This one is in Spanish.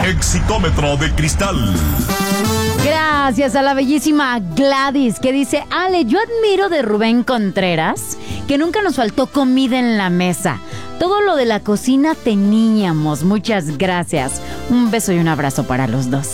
Exitómetro de cristal. Gracias a la bellísima Gladys, que dice: Ale, yo admiro de Rubén Contreras que nunca nos faltó comida en la mesa. Todo lo de la cocina teníamos. Muchas gracias. Un beso y un abrazo para los dos.